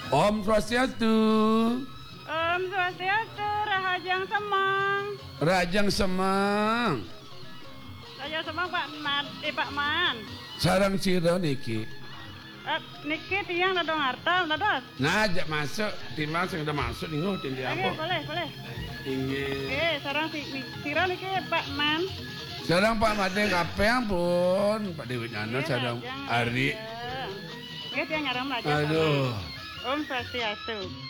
Om Swastiastu. Om Swastiastu, Rahajang Semang. Rajang Semang. Rahajang Semang Pak Man. Sarang sira niki. Niki tiang dadong harta, dados. Nah, ajak masuk. Timbang sing udah masuk nih tindi Oke, apa? boleh. Inggih. Sarang sira niki Pak Man. Sarang Pak Made kapeang pun. Pak Dewi Nyana sarang Ari. Nggih tiang ngaran Rajang. Aduh. Om Swastiastu.